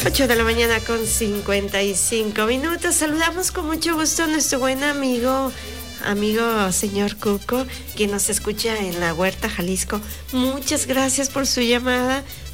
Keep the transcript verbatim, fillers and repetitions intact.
ocho de la mañana con cincuenta y cinco minutos. Saludamos con mucho gusto a nuestro buen amigo, amigo señor Cuco, quien nos escucha en la Huerta, Jalisco. Muchas gracias por su llamada.